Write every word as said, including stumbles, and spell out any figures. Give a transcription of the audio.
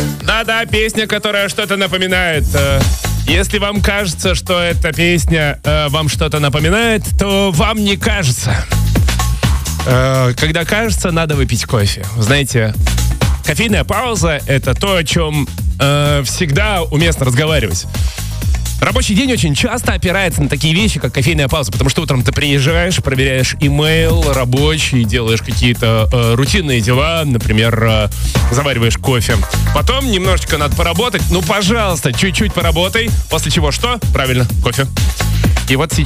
Да-да, песня, которая что-то напоминает. Если вам кажется, что эта песня э, вам что-то напоминает, то вам не кажется. Э, когда кажется, надо выпить кофе. Знаете, кофейная пауза — это то, о чем э, всегда уместно разговаривать. Рабочий день очень часто опирается на такие вещи, как кофейная пауза, потому что утром ты приезжаешь, проверяешь имейл рабочий, делаешь какие-то э, рутинные дела, например, э, завариваешь кофе. Потом немножечко надо поработать. Ну, пожалуйста, чуть-чуть поработай. После чего что? Правильно, кофе. И вот сейчас